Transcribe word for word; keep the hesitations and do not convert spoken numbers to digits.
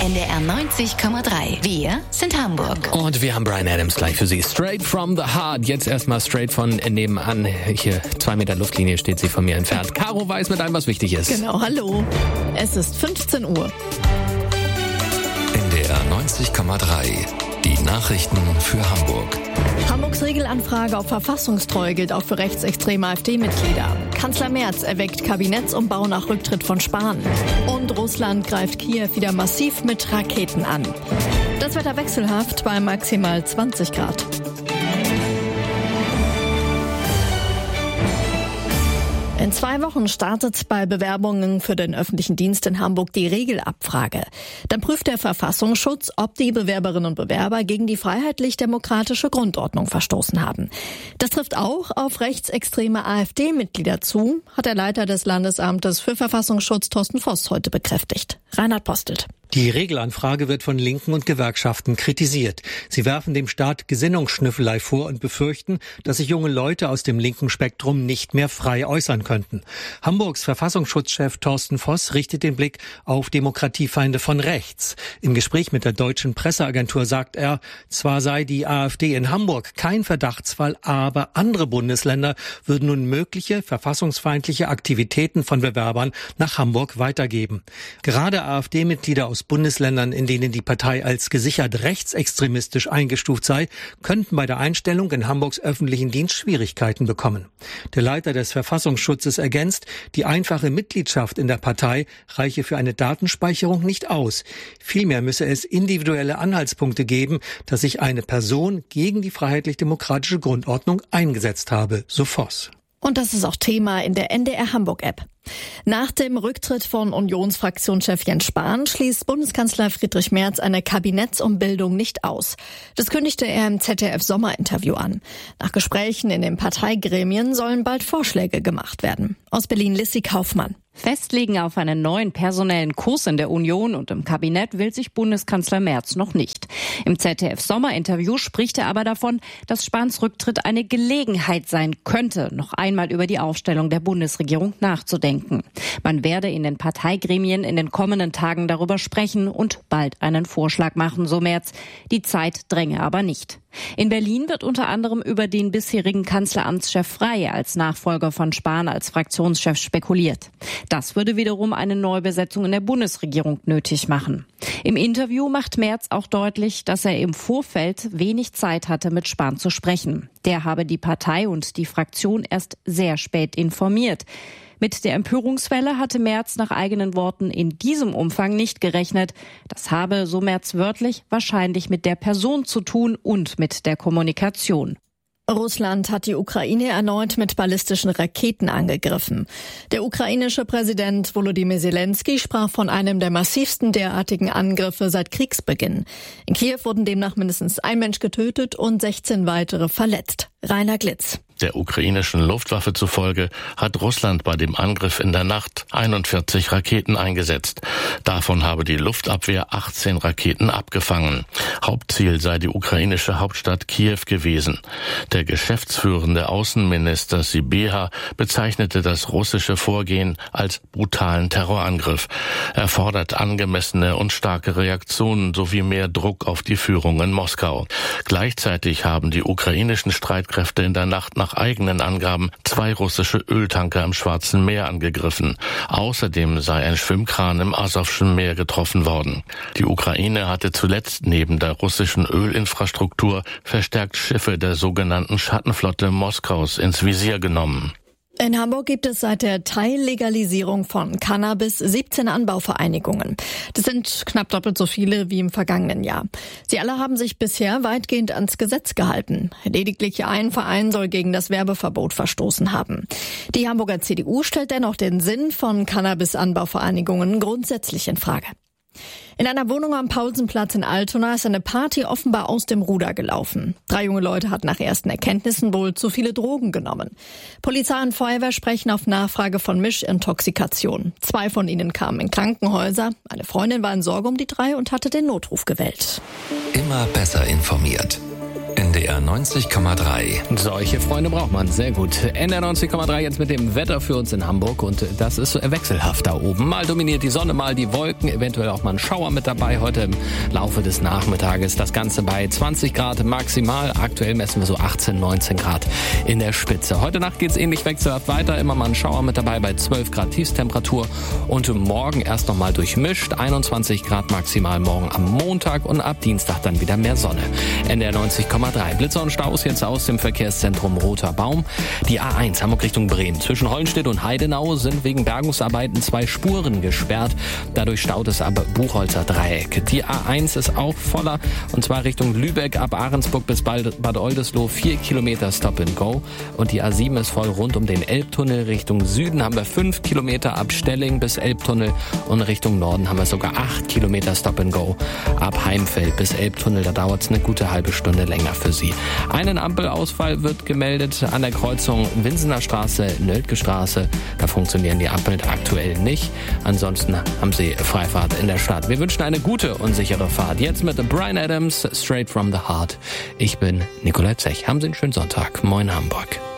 N D R neunzig Komma drei. Wir sind Hamburg. Und wir haben Bryan Adams gleich für Sie. Straight from the heart. Jetzt erstmal straight von nebenan. Hier, zwei Meter Luftlinie steht sie von mir entfernt. Caro weiß mit allem, was wichtig ist. Genau, hallo. Es ist fünfzehn Uhr. N D R neunzig Komma drei. Die Nachrichten für Hamburg. Hamburgs Regelanfrage auf Verfassungstreue gilt auch für rechtsextreme AfD-Mitglieder. Kanzler Merz erweckt Kabinettsumbau nach Rücktritt von Spahn. Und Russland greift Kiew wieder massiv mit Raketen an. Das Wetter wechselhaft bei maximal zwanzig Grad. In zwei Wochen startet bei Bewerbungen für den öffentlichen Dienst in Hamburg die Regelabfrage. Dann prüft der Verfassungsschutz, ob die Bewerberinnen und Bewerber gegen die freiheitlich-demokratische Grundordnung verstoßen haben. Das trifft auch auf rechtsextreme AfD-Mitglieder zu, hat der Leiter des Landesamtes für Verfassungsschutz Thorsten Voss heute bekräftigt. Reinhard Postelt. Die Regelanfrage wird von Linken und Gewerkschaften kritisiert. Sie werfen dem Staat Gesinnungsschnüffelei vor und befürchten, dass sich junge Leute aus dem linken Spektrum nicht mehr frei äußern könnten. Hamburgs Verfassungsschutzchef Thorsten Voss richtet den Blick auf Demokratiefeinde von rechts. Im Gespräch mit der Deutschen Presseagentur sagt er, zwar sei die AfD in Hamburg kein Verdachtsfall, aber andere Bundesländer würden nun mögliche verfassungsfeindliche Aktivitäten von Bewerbern nach Hamburg weitergeben. Gerade AfD-Mitglieder aus Bundesländern, in denen die Partei als gesichert rechtsextremistisch eingestuft sei, könnten bei der Einstellung in Hamburgs öffentlichen Dienst Schwierigkeiten bekommen. Der Leiter des Verfassungsschutzes ergänzt, die einfache Mitgliedschaft in der Partei reiche für eine Datenspeicherung nicht aus. Vielmehr müsse es individuelle Anhaltspunkte geben, dass sich eine Person gegen die freiheitlich-demokratische Grundordnung eingesetzt habe, so Voss. Und das ist auch Thema in der N D R Hamburg-App. Nach dem Rücktritt von Unionsfraktionschef Jens Spahn schließt Bundeskanzler Friedrich Merz eine Kabinettsumbildung nicht aus. Das kündigte er im Z D F-Sommerinterview an. Nach Gesprächen in den Parteigremien sollen bald Vorschläge gemacht werden. Aus Berlin Lissy Kaufmann. Festlegen auf einen neuen personellen Kurs in der Union und im Kabinett will sich Bundeskanzler Merz noch nicht. Im Z D F-Sommerinterview spricht er aber davon, dass Spahns Rücktritt eine Gelegenheit sein könnte, noch einmal über die Aufstellung der Bundesregierung nachzudenken. Man werde in den Parteigremien in den kommenden Tagen darüber sprechen und bald einen Vorschlag machen, so Merz. Die Zeit dränge aber nicht. In Berlin wird unter anderem über den bisherigen Kanzleramtschef Frey als Nachfolger von Spahn als Fraktionschef spekuliert. Das würde wiederum eine Neubesetzung in der Bundesregierung nötig machen. Im Interview macht Merz auch deutlich, dass er im Vorfeld wenig Zeit hatte, mit Spahn zu sprechen. Der habe die Partei und die Fraktion erst sehr spät informiert. Mit der Empörungswelle hatte Merz nach eigenen Worten in diesem Umfang nicht gerechnet. Das habe, so Merz wörtlich, wahrscheinlich mit der Person zu tun und mit der Kommunikation. Russland hat die Ukraine erneut mit ballistischen Raketen angegriffen. Der ukrainische Präsident Volodymyr Zelensky sprach von einem der massivsten derartigen Angriffe seit Kriegsbeginn. In Kiew wurden demnach mindestens ein Mensch getötet und sechzehn weitere verletzt. Rainer Glitz. Der ukrainischen Luftwaffe zufolge hat Russland bei dem Angriff in der Nacht einundvierzig Raketen eingesetzt. Davon habe die Luftabwehr achtzehn Raketen abgefangen. Hauptziel sei die ukrainische Hauptstadt Kiew gewesen. Der geschäftsführende Außenminister Sybiha bezeichnete das russische Vorgehen als brutalen Terrorangriff. Er fordert angemessene und starke Reaktionen sowie mehr Druck auf die Führung in Moskau. Gleichzeitig haben die ukrainischen Streitkräfte in der Nacht nach eigenen Angaben zwei russische Öltanker im Schwarzen Meer angegriffen. Außerdem sei ein Schwimmkran im Asowschen Meer getroffen worden. Die Ukraine hatte zuletzt neben der russischen Ölinfrastruktur verstärkt Schiffe der sogenannten Schattenflotte Moskaus ins Visier genommen. In Hamburg gibt es seit der Teillegalisierung von Cannabis siebzehn Anbauvereinigungen. Das sind knapp doppelt so viele wie im vergangenen Jahr. Sie alle haben sich bisher weitgehend ans Gesetz gehalten. Lediglich ein Verein soll gegen das Werbeverbot verstoßen haben. Die Hamburger C D U stellt dennoch den Sinn von Cannabis-Anbauvereinigungen grundsätzlich in Frage. In einer Wohnung am Paulsenplatz in Altona ist eine Party offenbar aus dem Ruder gelaufen. Drei junge Leute hatten nach ersten Erkenntnissen wohl zu viele Drogen genommen. Polizei und Feuerwehr sprechen auf Nachfrage von Mischintoxikation. Zwei von ihnen kamen in Krankenhäuser. Eine Freundin war in Sorge um die drei und hatte den Notruf gewählt. Immer besser informiert. N D R neunzig Komma drei. Solche Freunde braucht man, sehr gut. N D R neunzig Komma drei jetzt mit dem Wetter für uns in Hamburg und das ist wechselhaft da oben. Mal dominiert die Sonne, mal die Wolken, eventuell auch mal ein Schauer mit dabei. Heute im Laufe des Nachmittages das Ganze bei zwanzig Grad maximal. Aktuell messen wir so achtzehn, neunzehn Grad in der Spitze. Heute Nacht geht's ähnlich wechselhaft weiter, immer mal ein Schauer mit dabei bei zwölf Grad Tiefstemperatur und morgen erst noch mal durchmischt. einundzwanzig Grad maximal morgen am Montag und ab Dienstag dann wieder mehr Sonne. N D R neunzig Komma drei. Blitzer und Staus jetzt aus dem Verkehrszentrum Roter Baum. Die A eins Hamburg Richtung Bremen. Zwischen Hollenstedt und Heidenau sind wegen Bergungsarbeiten zwei Spuren gesperrt. Dadurch staut es ab Buchholzer Dreieck. Die A eins ist auch voller und zwar Richtung Lübeck ab Ahrensburg bis Bad Oldesloe. Vier Kilometer Stop and Go. Und die A sieben ist voll rund um den Elbtunnel. Richtung Süden haben wir fünf Kilometer ab Stelling bis Elbtunnel und Richtung Norden haben wir sogar acht Kilometer Stop and Go. Ab Heimfeld bis Elbtunnel, da dauert es eine gute halbe Stunde länger für Sie. Einen Ampelausfall wird gemeldet an der Kreuzung Winsener Straße, Nöldke Straße. Da funktionieren die Ampeln aktuell nicht. Ansonsten haben Sie Freifahrt in der Stadt. Wir wünschen eine gute und sichere Fahrt. Jetzt mit Bryan Adams, Straight from the Heart. Ich bin Nikolai Zech. Haben Sie einen schönen Sonntag. Moin Hamburg.